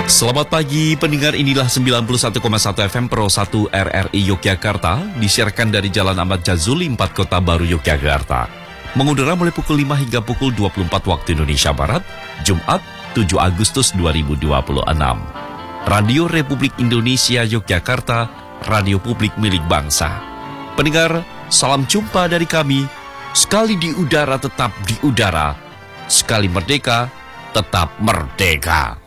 Selamat pagi pendengar, inilah 91,1 FM Pro 1 RRI Yogyakarta, disiarkan dari Jalan Ahmad Jazuli 4 Kota Baru Yogyakarta. Mengudara mulai pukul 5 hingga pukul 24 waktu Indonesia Barat, Jumat 7 Agustus 2026. Radio Republik Indonesia Yogyakarta, radio publik milik bangsa. Pendengar, salam jumpa dari kami. Sekali di udara tetap di udara, sekali merdeka tetap merdeka.